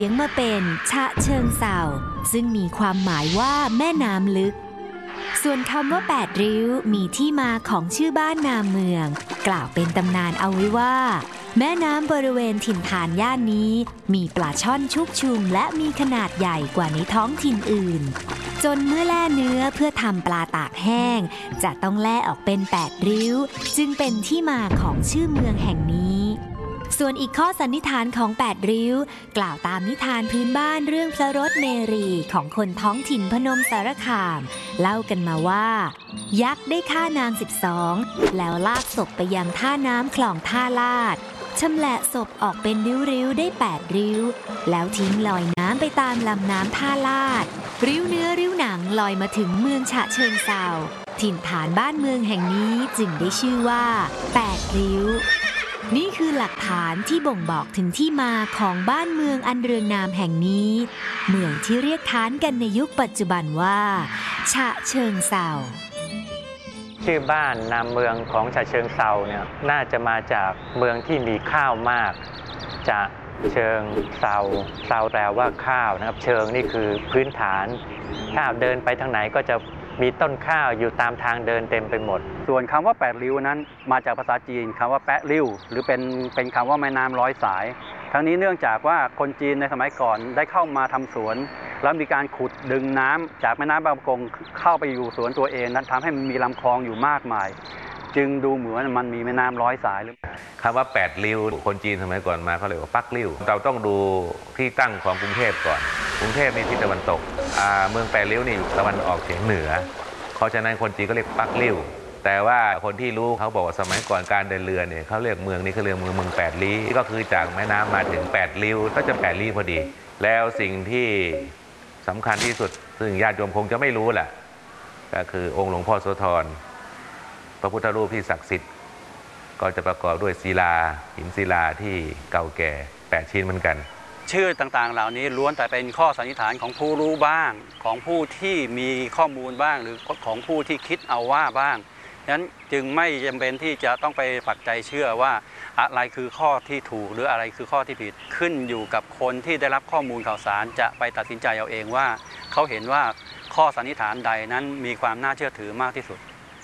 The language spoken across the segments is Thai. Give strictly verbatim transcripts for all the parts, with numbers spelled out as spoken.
เลี้ยงมาเป็นฉะเชิงเทราซึ่งมีความหมายว่าแม่น้ำลึกส่วนคำว่าแปดริ้วมีที่มาของชื่อบ้านนาเมืองกล่าวเป็นตำนานเอาไว้ว่าแม่น้ำบริเวณถิ่นฐานย่านนี้มีปลาช่อนชุกชุมและมีขนาดใหญ่กว่าในท้องถิ่นอื่นจนเมื่อแล่เนื้อเพื่อทำปลาตากแห้งจะต้องแล่ออกเป็นแปดริ้วจึงเป็นที่มาของชื่อเมืองแห่งนี้ส่วนอีกข้อสันนิษฐานของแปดริ้วกล่าวตามนิทานพื้นบ้านเรื่องพระรถเมรีของคนท้องถิ่นพนมสารคามเล่ากันมาว่ายักษ์ได้ฆ่านางสิบสองแล้วลากศพไปยังท่าน้ำคลองท่าลาดชำแหละศพออกเป็นริ้วๆได้แปดริ้วแล้วทิ้งลอยน้ำไปตามลำน้ำท่าลาดริ้วเนื้อริ้วหนังลอยมาถึงเมืองฉะเชิงเทราถิ่นฐานบ้านเมืองแห่งนี้จึงได้ชื่อว่าแปดริ้วนี่คือหลักฐานที่บ่งบอกถึงที่มาของบ้านเมืองอันเรืองนามแห่งนี้เมืองที่เรียกค้านกันในยุคปัจจุบันว่าฉะเชิงเทราชื่อบ้านนามเมืองของฉะเชิงเทราเนี่ยน่าจะมาจากเมืองที่มีข้าวมากจะเชิงเทราเทราแปลว่าข้าวนะครับเชิงนี่คือพื้นฐานถ้าเดินไปทางไหนก็จะมีต้นข้าวอยู่ตามทางเดินเต็มไปหมดส่วนคำว่าแปดริ้วนั้นมาจากภาษาจีนคำว่าแปะริ้วหรือเป็นเป็นคำว่าแม่น้ำร้อยสายทั้งนี้เนื่องจากว่าคนจีนในสมัยก่อนได้เข้ามาทำสวนแล้วมีการขุดดึงน้ำจากแม่น้ำบางประกงเข้าไปอยู่สวนตัวเองนั้นทำให้มันมีลำคลองอยู่มากมายจึงดูเหมือนมันมีแม่น้ำร้อยสายหรือคำว่าแปดริ้วคนจีนสมัยก่อนมาเขาเรียกว่าปักริ้วเราต้องดูที่ตั้งของกรุงเทพก่อนกรุงเทพนี่ทิศตะวันตกเมืองแปดริ้วนี่ตะวันออกเฉียงเหนือเพราะฉะนั้นคนจีนก็เรียกปักริ้วแต่ว่าคนที่รู้เขาบอกว่าสมัยก่อนการเดินเรือเนี่ยเขาเรียกเมืองนี้เขาเรียกเมืองเมืองแปดลี้ก็คือจากแม่น้ำมาถึงแปดริ้วก็จะแปดลี้พอดีแล้วสิ่งที่สำคัญที่สุดซึ่งญาติโยมคงจะไม่รู้แหละก็คือองค์หลวงพ่อโสธรพระพุทธรูปที่ศักดิ์สิทธิ์ก็จะประกอบด้วยศิลาหินศิลาที่เก่าแก่แปดชิ้นเหมือนกันชื่อต่างๆเหล่านี้ล้วนแต่เป็นข้อสันนิษฐานของผู้รู้บ้างของผู้ที่มีข้อมูลบ้างหรือของผู้ที่คิดเอาว่าบ้างฉะนั้นจึงไม่จำเป็นที่จะต้องไปปักใจเชื่อว่าอะไรคือข้อที่ถูกหรืออะไรคือข้อที่ผิดขึ้นอยู่กับคนที่ได้รับข้อมูลข่าวสารจะไปตัดสินใจเอาเองว่าเขาเห็นว่าข้อสันนิษฐานใดนั้นมีความน่าเชื่อถือมากที่สุด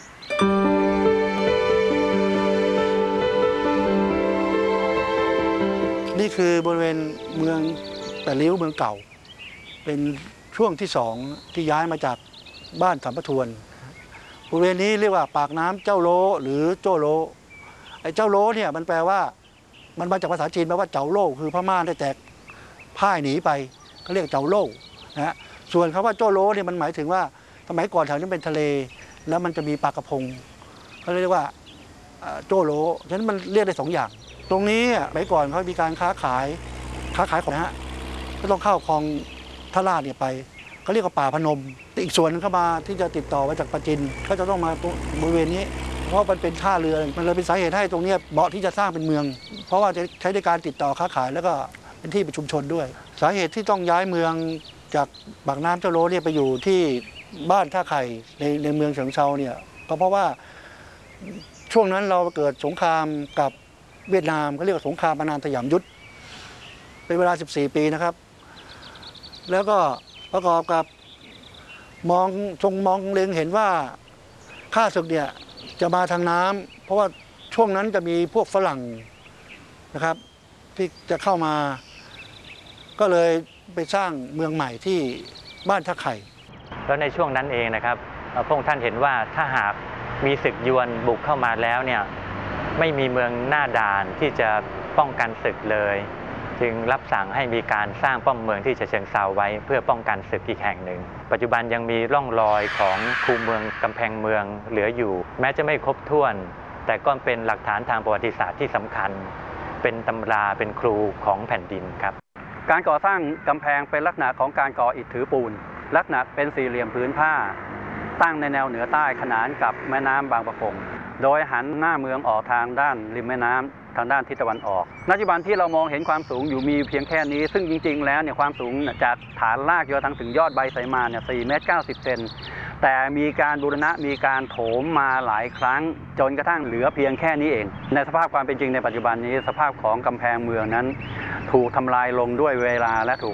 นี่คือบริเวณเมืองแปดริ้วเมืองเก่าเป็นช่วงที่สองที่ย้ายมาจากบ้านสัมปทวนบริเวณนี้เรียกว่าปากน้ำเจ้าโลหรือโจ้โลไอ้เจ้าโลเนี่ยมันแปลว่ามันมาจากภาษาจีนแปลว่าเจ้าโลคือพม่าได้แตกพ่ายหนีไปเขาเรียกเจ้าโลนะฮะส่วนคำว่าโจ้โลเนี่ยมันหมายถึงว่าสมัยก่อนแถวนี้เป็นทะเลแล้วมันจะมีปลากระพงเขาเรียกว่าโจ้โลฉะนั้นมันเรียกได้สองอย่างตรงนี้สมัยก่อนเขามีการค้าขายค้าขายของนะฮะก็ต้องเข้าคลองท่าลาดเนี่ยไปเขาเรียกว่าป่าพนมอีกส่วนเข้ามาที่จะติดต่อมาจากปราจีนก็จะต้องมาบริเวณนี้เพราะมันเป็นท่าเรือมันเลยเป็นสาเหตุให้ตรงนี้เหมาะที่จะสร้างเป็นเมืองเพราะว่าจะใช้ในการติดต่อค้าขายแล้วก็เป็นที่ประชุมชนด้วยสาเหตุที่ต้องย้ายเมืองจากปากน้ำเจ้าโลเนี่ยไปอยู่ที่บ้านท่าไข่ในในเมืองเฉิงเซาเนี่ยก็เพราะว่าช่วงนั้นเราเกิดสงครามกับเวียดนามเขาเรียกว่าสงครามอนันตสยามยุทธเป็นเวลาสิบสี่ปีนะครับแล้วก็ประกอบกับมองทรงมองเล็งเห็นว่าข้าศึกเนี่ยจะมาทางน้ำเพราะว่าช่วงนั้นจะมีพวกฝรั่งนะครับที่จะเข้ามาก็เลยไปสร้างเมืองใหม่ที่บ้านท่าไข่แล้วในช่วงนั้นเองนะครับพระองค์ท่านเห็นว่าถ้าหากมีศึกยวนบุกเข้ามาแล้วเนี่ยไม่มีเมืองหน้าด่านที่จะป้องกันศึกเลยจึงรับสั่งให้มีการสร้างป้อมเมืองที่ฉะเชิงเทราไว้เพื่อป้องกันศึกอีกแห่งหนึ่งปัจจุบันยังมีร่องรอยของคูเมืองกำแพงเมืองเหลืออยู่แม้จะไม่ครบถ้วนแต่ก็เป็นหลักฐานทางประวัติศาสตร์ที่สำคัญเป็นตำราเป็นครูของแผ่นดินครับการก่อสร้างกำแพงเป็นลักษณะของการก่ออิฐถือปูนลักษณะเป็นสี่เหลี่ยมผืนผ้าตั้งในแนวเหนือใต้ขนานกับแม่น้ำบางประกงโดยหันหน้าเมืองออกทางด้านริมแม่น้ำทางด้านทิศตะวันออกปัจจุบันที่เรามองเห็นความสูงอยู่มีเพียงแค่นี้ซึ่งจริงๆแล้วเนี่ยความสูงจากฐานรากยอทางถึงยอดใบไสมาเนี่ยสี่เมตรเก้าสิบเซนแต่มีการบูรณะมีการโถมมาหลายครั้งจนกระทั่งเหลือเพียงแค่นี้เองในสภาพความเป็นจริงในปัจจุบันนี้สภาพของกำแพงเมืองนั้นถูกทำลายลงด้วยเวลาและถูก